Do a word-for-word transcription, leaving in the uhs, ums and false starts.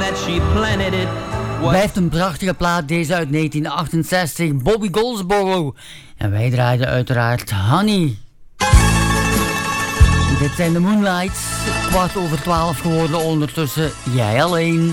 that she planted it. Blijft een prachtige plaat, deze uit negentien achtenzestig, Bobby Goldsboro. En wij draaiden uiteraard Honey. Dit zijn de Moonlights, kwart over twaalf geworden ondertussen, jij alleen.